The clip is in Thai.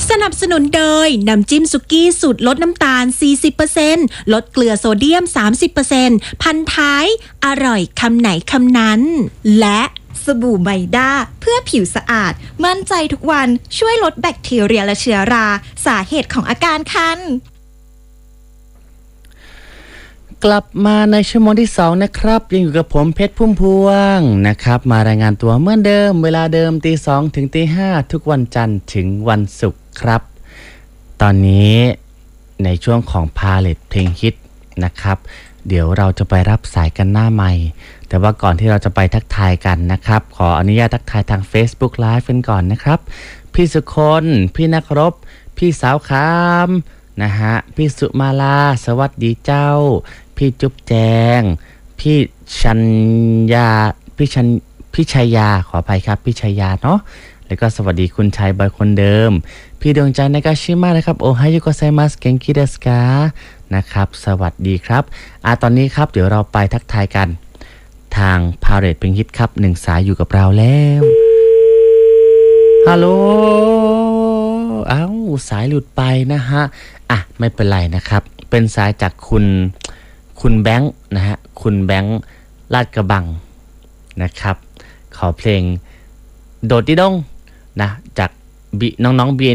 สนับสนุนโดยน้ำจิ้มสุกี้สูตรลดน้ำตาล 40% ลดเกลือโซเดียม 30% พันท้ายอร่อยคำไหนคำนั้นและสบู่ไมด้าเพื่อผิวสะอาดมั่นใจทุกวันช่วยลดแบคทีเรียและเชื้อราสาเหตุของอาการคันกลับมาในชั่วโมงที่2นะครับยังอยู่กับผมเพชรพุ่มพวงนะครับมารายงานตัวเหมือนเดิมเวลาเดิมตี 2 ถึงตี 5ทุกวันจันทร์ถึงวันศุกร์ครับตอนนี้ในช่วงของพาเลทเพลงฮิตนะครับเดี๋ยวเราจะไปรับสายกันหน้าใหม่แต่ว่าก่อนที่เราจะไปทักทายกันนะครับขออนุญาตทักทายทาง Facebook Live กันก่อนนะครับพี่สุคนพี่นักรบพี่สาวคามนะฮะพี่สุมาลาสวัสดีเจ้าพี่จุ๊บแจงพี่ชัญญาพี่ชัยยาขออภัยครับพี่ชัยยาเนาะแล้วก็สวัสดีคุณชัยบอยคนเดิมพี่ดวงใจนากาชิมะนะครับโอไฮโยโกไซมัสเกนคิเดสกานะครับสวัสดีครับตอนนี้ครับเดี๋ยวเราไปทักทายกันทางพาเรตเพลงฮิตครับ1สายอยู่กับเราแล้วฮัลโหลสายหลุดไปนะฮะไม่เป็นไรนะครับเป็นสายจากคุณแบงค์นะฮะคุณแบงค์ลาดกระบังนะครับขอเพลงโดดดิดงนะจากน้องๆ